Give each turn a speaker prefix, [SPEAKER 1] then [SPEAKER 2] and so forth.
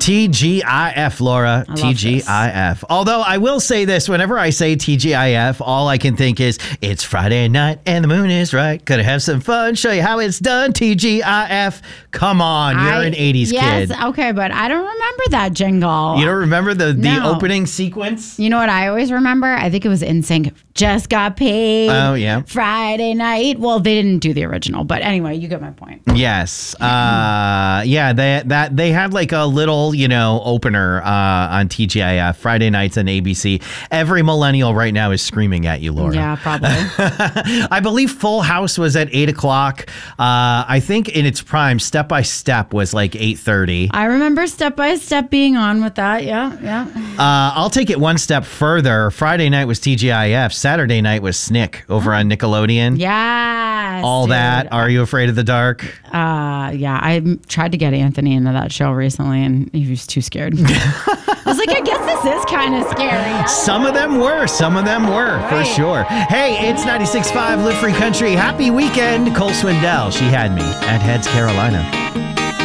[SPEAKER 1] TGIF, Laura. TGIF. Although I will say this, whenever I say TGIF, all I can think is, it's Friday night and the moon is right. Gonna have some fun, show you how it's done. TGIF. Come on, you're an 80s kid.
[SPEAKER 2] Yes, okay, but I don't remember that jingle.
[SPEAKER 1] You don't remember the opening sequence?
[SPEAKER 2] You know what I always remember? I think it was NSYNC. Just got paid.
[SPEAKER 1] Oh, yeah.
[SPEAKER 2] Friday night. Well, they didn't do the original, but anyway, you get my point.
[SPEAKER 1] Yes. They had like a little, opener on TGIF, Friday nights on ABC. Every millennial right now is screaming at you, Laura.
[SPEAKER 2] Yeah, probably.
[SPEAKER 1] I believe Full House was at 8 o'clock. I think in its prime, Step by Step was like 8:30.
[SPEAKER 2] I remember Step by Step being on with that. Yeah.
[SPEAKER 1] I'll take it one step further. Friday night was TGIF. Saturday night was Snick over on Nickelodeon.
[SPEAKER 2] Yes.
[SPEAKER 1] All that. Are You Afraid of the Dark?
[SPEAKER 2] Yeah. I tried to get Anthony into that show recently, and he was too scared. I was like, I guess this is kind of scary.
[SPEAKER 1] Some of them were, for sure. Hey, it's 96.5 Live Free Country. Happy weekend. Cole Swindell, She Had Me at Heads, Carolina.